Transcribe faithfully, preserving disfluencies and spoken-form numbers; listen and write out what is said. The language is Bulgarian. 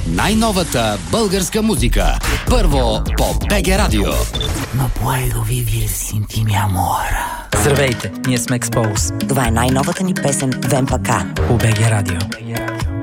най-новата българска музика. Първо по БГ Радио. No puedo vivir sin ti, mi amor. Здравейте, ние сме Expose. Това е най-новата ни песен Вемпака по БГ Радио.